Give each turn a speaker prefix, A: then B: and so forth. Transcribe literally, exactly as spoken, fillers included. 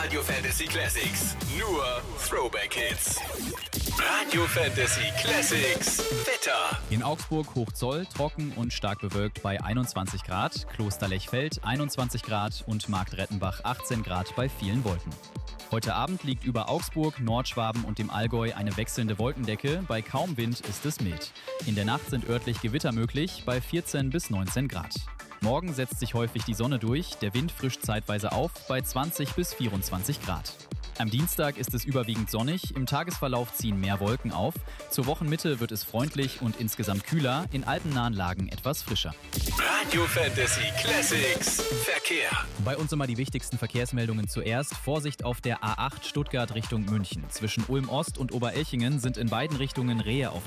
A: Radio Fantasy Classics. Nur Throwback-Hits. Radio Fantasy Classics. Wetter.
B: In Augsburg Hochzoll, trocken und stark bewölkt bei einundzwanzig Grad, Kloster-Lechfeld einundzwanzig Grad und Marktrettenbach achtzehn Grad bei vielen Wolken. Heute Abend liegt über Augsburg, Nordschwaben und dem Allgäu eine wechselnde Wolkendecke. Bei kaum Wind ist es mild. In der Nacht sind örtlich Gewitter möglich bei vierzehn bis neunzehn Grad. Morgen setzt sich häufig die Sonne durch, der Wind frischt zeitweise auf bei zwanzig bis vierundzwanzig Grad. Am Dienstag ist es überwiegend sonnig, im Tagesverlauf ziehen mehr Wolken auf. Zur Wochenmitte wird es freundlich und insgesamt kühler, in alpennahen Lagen etwas frischer.
A: Radio Fantasy Classics. Verkehr.
B: Bei uns immer die wichtigsten Verkehrsmeldungen zuerst. Vorsicht auf der A acht Stuttgart Richtung München. Zwischen Ulm Ost und Oberelchingen sind in beiden Richtungen Rehe auf